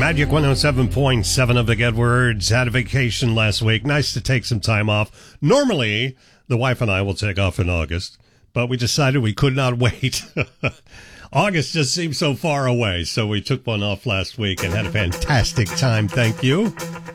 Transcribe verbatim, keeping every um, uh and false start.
Magic one oh seven point seven of the Edwards. Had a vacation last week. Nice to take some time off. Normally, the wife and I will take off in August, but we decided we could not wait. August just seems so far away, so we took one off last week and had a fantastic time. Thank you.